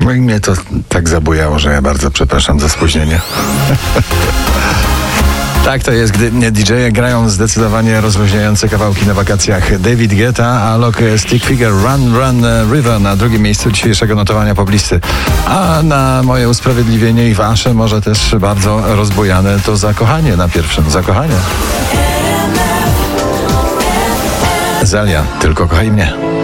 No i mnie to tak zabujało, że ja bardzo przepraszam za spóźnienie. Tak to jest, gdy DJ-e grają zdecydowanie rozluźniające kawałki na wakacjach. David Guetta, Alok, Stick Figure, Run Run River na drugim miejscu dzisiejszego notowania poblisty. A na moje usprawiedliwienie i wasze, może też bardzo rozbujane, to Zakochanie na pierwszym. Zakochanie. Zalia, tylko kochaj mnie.